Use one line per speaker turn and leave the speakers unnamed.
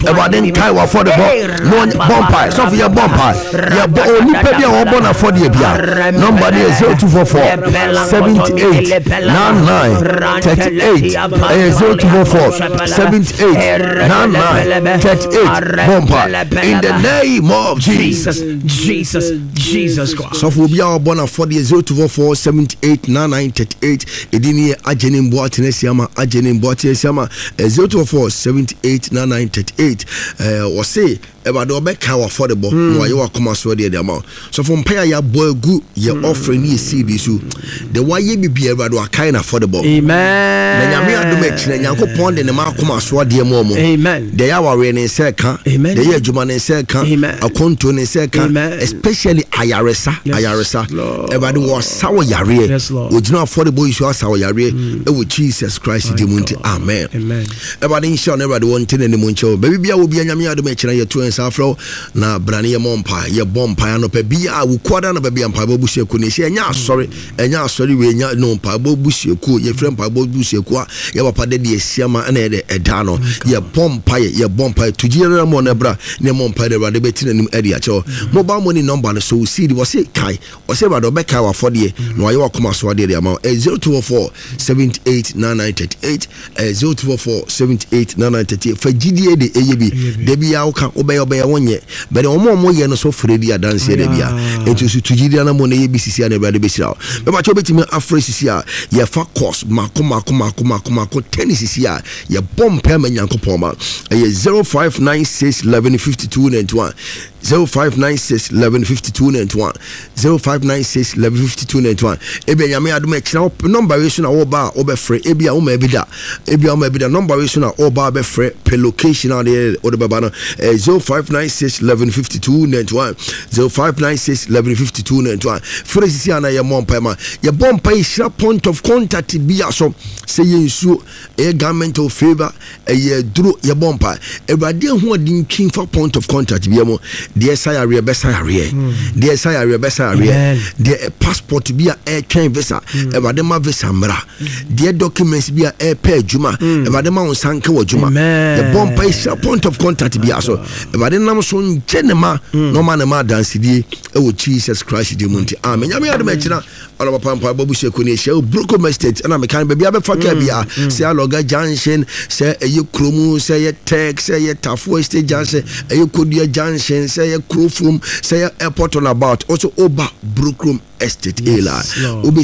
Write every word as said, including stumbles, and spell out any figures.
About then kai wa for the no bomb so for your bomb ya only pay your born for the bia number is zero two four four seventy-eight ninety-nine thirty-eight zero two four four seventy-eight ninety-nine thirty-eight bomb in the name of Jesus
Jesus Jesus Christ.
So for bia born for the zero two four four seventy-eight ninety-nine thirty-eight edini ajenim boatene siama ajenim boatene siama zero two four four seventy-eight ninety-nine thirty-eight uh, or say about the back how affordable no you are come so the amount so from pay ya boy good your offering you see this the why you be about do kind affordable
amen
na nyame adom akire nyankopon de ne ma come so de mo mo
amen
the ya ware ne se ka the ya adwuma ne se ka akonto ne se ka especially ayaresa ayaresa about was sawo yare ojina affordable issue sawo yare e with Jesus Christ the munti amen
amen
about insure everybody want ne mo ncho baby bia wo bia nyame adom akire ye to safro na brane ye mompa ye bompa no pa bia wo kwada na ba bia mpa bobusie ku ne she nya asori enya asori we nya no mpa bobusie ku ye frem mpa bobusie ku ye papa de de asiama na ye de eda no ye bompa ye bompa tujira mo na bra ne mompa de bra de betina nim ade acho mobile money number no so see we say kai o say bra do be kai wa for de no ye wa koma so de de ma zero two four four seventy-eight ninety-nine thirty-eight zero two four four seventy-eight ninety-nine thirty-eight fa gidie de eyebi de bia wo ka obey obey wonye but omo omo ye no so fredi adanse de bia enti so tujidi na mo na ye bisisi na bra de besira be ba cho betimi afresisi a ye fa course mako mako mako mako mako tennisisi a ye bompa ma nyankopon ma ye zero five nine six eleven fifty-two ninety-one zero five nine six eleven fifty-two ninety-one zero five nine six eleven fifty-two ninety-one ebe nyame adom e kira number we so na wo ba wo be free ebi a wo ma ebida ebi a wo ma ebida number we so na wo ba be free per location na de o de baba no zero five nine six eleven fifty-two ninety-one zero five nine six eleven fifty-two ninety-one free sisi ana ye mompa ma ye bompa e shira point of contact bia so say ye nsuo e government of favor e ye duro ye bompa everade hu odin twin for point of contact bia mo dear Sayari Bessari, dear Sayari Bessari, dear passport be a air train visa, Evadema Visamra, dear documents be a air pay Juma, Evadema on Sanka Juma, the bomb is a point of contact be also, Evadena son Genema, no man a mad dance, oh Jesus Christ, the Munti. Amen. Yamia the Mechina, all of Pampa Bobusha Kunisha, Brooklyn Estate, and I'm a kind of baby Fakabia, say a Loga Junction, say a you Krumu, say a text, say a tough wasted Junction, a you could be a Junction, say a crew from say airport on about also over Brooklyn Estate. Yes,